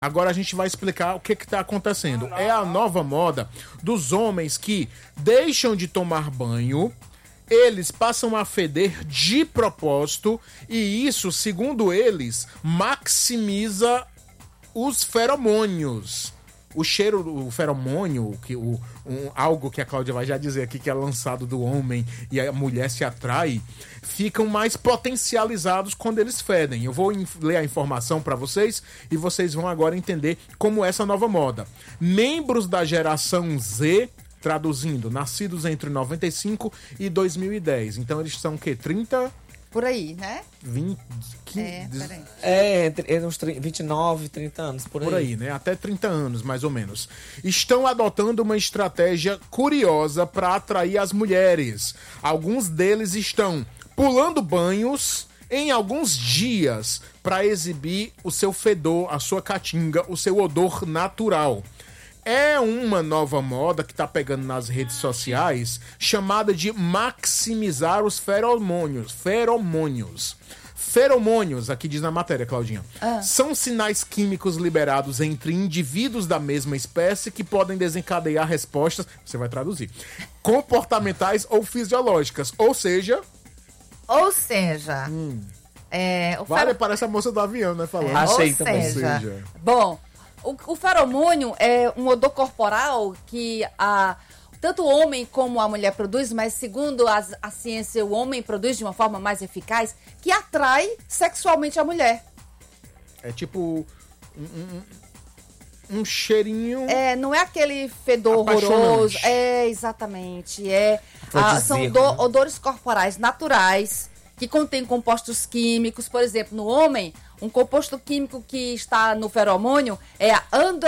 Agora a gente vai explicar o que está acontecendo. É a nova moda dos homens que deixam de tomar banho, eles passam a feder de propósito e isso, segundo eles, maximiza os feromônios. O cheiro, o feromônio, algo que a Cláudia vai já dizer aqui que é lançado do homem e a mulher se atrai, ficam mais potencializados quando eles fedem. Eu vou ler a informação para vocês e vocês vão agora entender como é essa nova moda. Membros da geração Z, traduzindo, nascidos entre 95 e 2010. Então eles são o quê? 30... Por aí, né? 20... peraí. Entre uns 29, 30 anos, por aí. Por aí, né? Até 30 anos, mais ou menos. Estão adotando uma estratégia curiosa para atrair as mulheres. Alguns deles estão pulando banhos em alguns dias para exibir o seu fedor, a sua caatinga, o seu odor natural. É uma nova moda que tá pegando nas redes sociais, chamada de maximizar os feromônios. Feromônios, aqui diz na matéria, Claudinha, são sinais químicos liberados entre indivíduos da mesma espécie que podem desencadear respostas, você vai traduzir, comportamentais ou fisiológicas. Ou seja... parece a moça do avião, né? Falando. Achei também. Bom... O feromônio é um odor corporal que tanto o homem como a mulher produz, mas segundo a ciência, o homem produz de uma forma mais eficaz, que atrai sexualmente a mulher. É tipo um cheirinho... não é aquele fedor horroroso. Exatamente. São odores corporais naturais que contêm compostos químicos. Por exemplo, no homem... Um composto químico que está no feromônio é a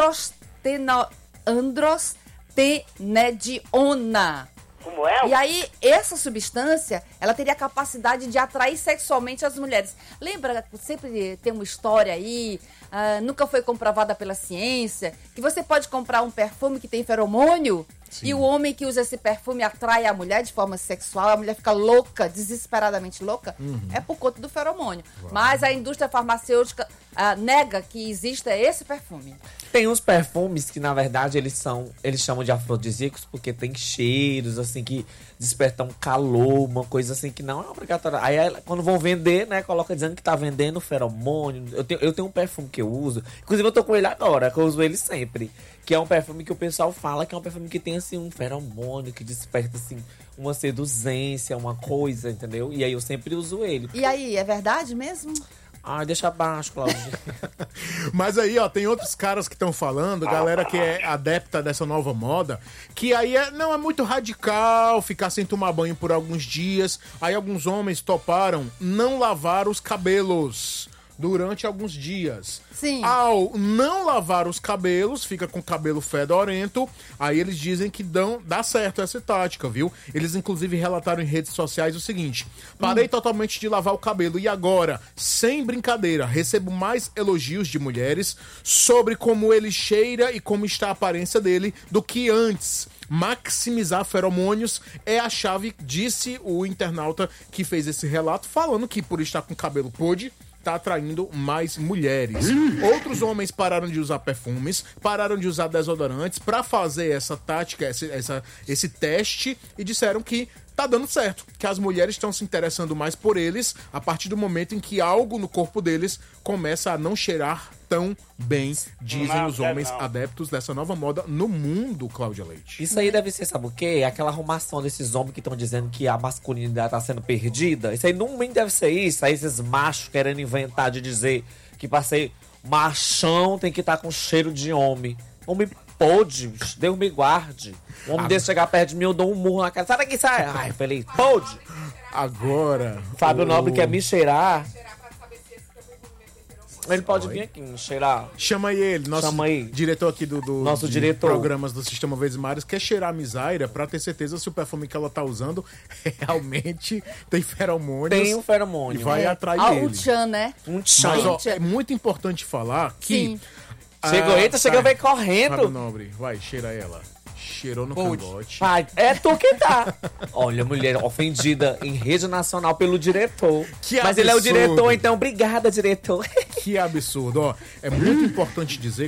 androstenediona. Como é? E aí, essa substância, ela teria a capacidade de atrair sexualmente as mulheres. Lembra, sempre tem uma história aí, nunca foi comprovada pela ciência, que você pode comprar um perfume que tem feromônio. Sim. E o homem que usa esse perfume atrai a mulher de forma sexual, a mulher fica louca, desesperadamente louca, é por conta do feromônio. Uau. Mas a indústria farmacêutica nega que exista esse perfume. Tem uns perfumes que, na verdade, eles chamam de afrodisíacos porque tem cheiros, assim, que despertam calor, uma coisa assim que não é obrigatória. Aí, quando vão vender, né, coloca dizendo que tá vendendo feromônio. Eu tenho um perfume que eu uso, inclusive eu tô com ele agora, que eu uso ele sempre. Que é um perfume que o pessoal fala que é um perfume que tem, assim, um feromônio, que desperta, assim, uma seduzência, uma coisa, entendeu? E aí eu sempre uso ele. E aí, é verdade mesmo? Deixa abaixo, Cláudia. Mas aí, ó, tem outros caras que estão falando, galera que é adepta dessa nova moda, que aí não é muito radical ficar sem tomar banho por alguns dias. Aí alguns homens toparam não lavar os cabelos durante alguns dias. Sim. Ao não lavar os cabelos, fica com o cabelo fedorento, aí eles dizem que dá certo essa tática, viu? Eles inclusive relataram em redes sociais o seguinte: parei totalmente de lavar o cabelo e agora, sem brincadeira, recebo mais elogios de mulheres sobre como ele cheira e como está a aparência dele do que antes. Maximizar feromônios é a chave, disse o internauta que fez esse relato, falando que por estar com cabelo podre, tá atraindo mais mulheres. Outros homens pararam de usar perfumes, pararam de usar desodorantes pra fazer essa tática, esse teste, e disseram que tá dando certo, que as mulheres estão se interessando mais por eles a partir do momento em que algo no corpo deles começa a não cheirar tão bem, dizem os homens adeptos dessa nova moda no mundo, Cláudia Leite. Isso aí deve ser, sabe o quê? Aquela arrumação desses homens que estão dizendo que a masculinidade tá sendo perdida. Isso aí não deve ser isso. Aí esses machos querendo inventar de dizer que pra ser machão tem que estar com cheiro de homem. Homem pode, Deus me guarde. Um homem desse chegar perto de mim, eu dou um murro na cara. Sai daqui, sai. Ai, feliz, pode. Agora... Fábio Nobre quer me cheirar. Ele pode vir aqui, cheirar. Chama aí ele, nosso diretor aqui nosso diretor. Programas do Sistema Verdes Mares, quer cheirar a miséria pra ter certeza se o perfume que ela tá usando realmente tem feromônios. Tem um feromônio. E vai atrair ele. Um tchan, né? Um tchan. Mas, ó, é muito importante falar que... Sim. Chegou, vem correndo. Fábio Nobre, vai, cheira ela. Cheirou no cangote. Pai, é tu que tá. Olha, mulher ofendida em rede nacional pelo diretor. Que Mas absurdo. ele é o diretor, então obrigada, diretor. Que absurdo, ó. É muito importante dizer,